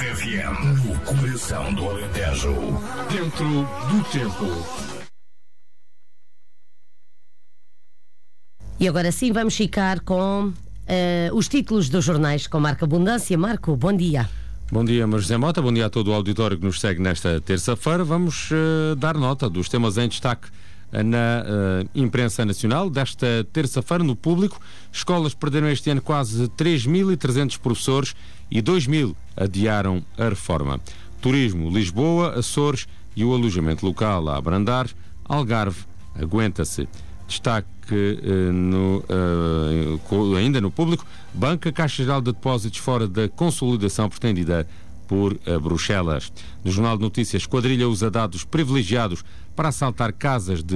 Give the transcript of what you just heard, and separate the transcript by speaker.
Speaker 1: FM, no coração do Alentejo. Dentro do tempo.
Speaker 2: E agora sim vamos ficar com os títulos dos jornais com Marco Abundância. Marco, bom dia.
Speaker 3: Bom dia, José Mota. Bom dia a todo o auditório que nos segue nesta terça-feira. Vamos dar nota dos temas em destaque na imprensa nacional. Desta terça-feira, no Público, escolas perderam este ano quase 3.300 professores e 2.000 adiaram a reforma. Turismo, Lisboa, Açores e o alojamento local a abrandar. Algarve aguenta-se. Destaque ainda no Público, Banca Caixa Geral de Depósitos fora da consolidação pretendida por Bruxelas. No Jornal de Notícias, quadrilha usa dados privilegiados para assaltar casas de